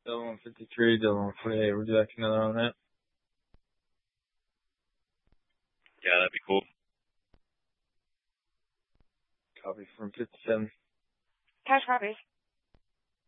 Delta 153, Delta 148. Would you like another on that? Yeah, that'd be cool. Copy from 57. Cash copies.